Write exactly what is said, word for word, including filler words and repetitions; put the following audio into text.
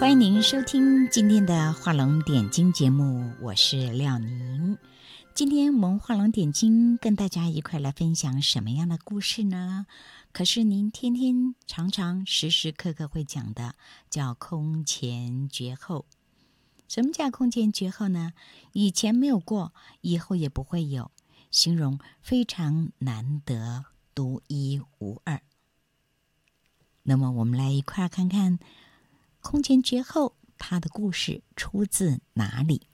欢迎您收听今天的画龙点睛节目，我是廖宁。今天我们画龙点睛跟大家一块来分享什么样的故事呢？可是您天天常常时时刻刻会讲的，叫空前绝后。什么叫空前绝后呢？以前没有过，以后也不会有，形容非常难得，独一无二。那么我们来一块看看空前绝后它的故事出自哪里？